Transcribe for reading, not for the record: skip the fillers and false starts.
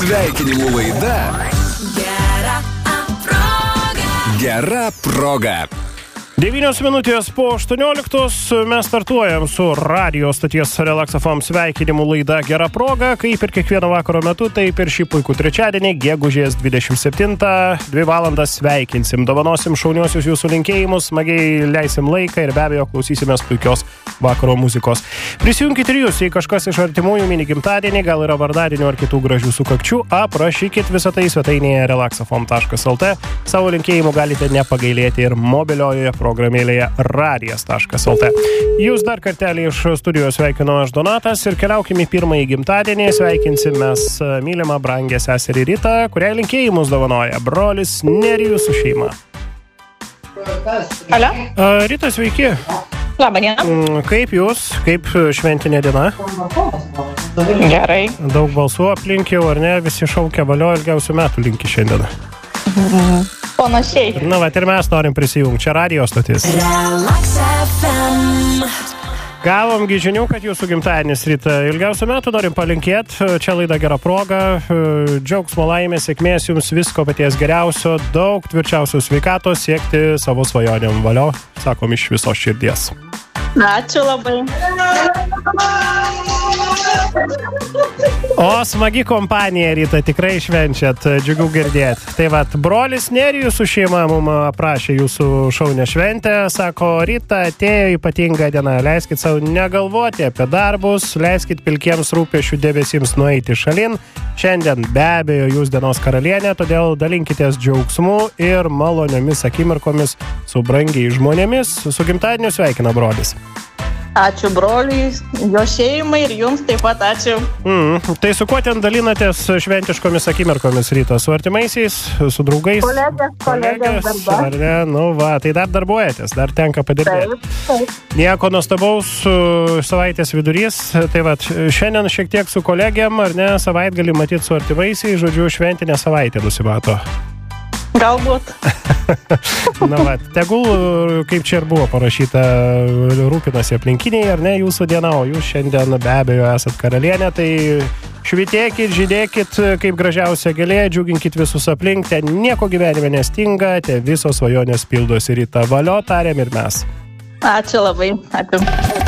Sveikinimų laida Gera proga. 9 minutės po 18 mes startuojam su radio stoties Relax FM sveikinimų laida Gera proga, kaip ir kiekvieno vakaro metu, taip ir šį puikų trečiadienį, gegužės 27, 2 valandas sveikinsim, dovanosim šauniosius jūsų linkėjimus, smagiai leisim laiką ir be abejo klausysimės puikios vakaro muzikos. Prisijunkit ir jūs, jei kažkas iš artimųjų mini gimtadienį, gal yra vardadienio ar kitų gražių sukakčių, aprašykit visą tai svetainėje relaxafm.lt. Savo linkėjimų galite nepagailėti ir mobiliojoje programėlėje radijas.lt. Jūs dar kartelį iš studijos sveikinu aš Donatas ir keliaukime į pirmąjį gimtadienį. Sveikinsim mes mylimą brangę seserį Ritą, kuriai linkėjimus dovanoja brolis Nerijus su šeima. Alio? Rita, sveiki. Labą dieną. Kaip jūs? Kaip šventinė diena? Gerai. Daug balsų aplink jau, ar ne? Visi šaukia valio, ilgiausių metų linki šiandien. Panašiai. Na, ir mes norim prisijungti. Čia radio stotis. Gavomgi žinių, kad jūsų gimtadienis Rita. Ilgiausių metų norim palinkėti. Čia laida Gera proga. Džiaugsmo, laimės, sėkmės jums, visko paties geriausio, daug tvirčiausios sveikatos, siekti savo svajonėm valio, sakom iš visos širdies. Ačiū labai. O smagi kompanija, Rita, tikrai švenčiat, džiugu girdėti. Tai vat, brolis Nerijus su šeima mums aprašė jūsų šaunę šventę, sako, Rita, atėjo ypatinga diena, leiskit savo negalvoti apie darbus, leiskit pilkiems rūpesčių debesims nueiti šalin. Šiandien be abejo jūs dienos karalienė, todėl dalinkitės džiaugsmu ir maloniomis akimirkomis su brangiai žmonėmis. Su gimtadieniu sveikina brolis. Ačiū broliui, jo šeimai ir jums taip pat ačiū. Tai su kuo ten dalinatės šventiškomis akimirkomis Ryto? Su artimaisiais, su draugais? Kolegės darba. Ar ne? Nu va, tai dar darbuojatės, dar tenka padirbėti. Taip. Nieko nuostabaus, savaitės vidurys. Tai va, šiandien šiek tiek su kolegėm, ar ne, savaitgalį matyti su artimaisiais, žodžiu, šventinė savaitė nusimato. Galbūt. Na va, tegul, kaip čia ir buvo parašyta, rūpinasi aplinkiniai, ar ne, jūsų diena, o jūs šiandien be abejo esat karalienė, tai švitėkit, žydėkit kaip gražiausia gėlė, džiuginkit visus aplink, ten nieko gyvenime nestinga, te visos svajonės pildosi Rita, valio, tariam ir mes. Ačiū labai. Ačiū.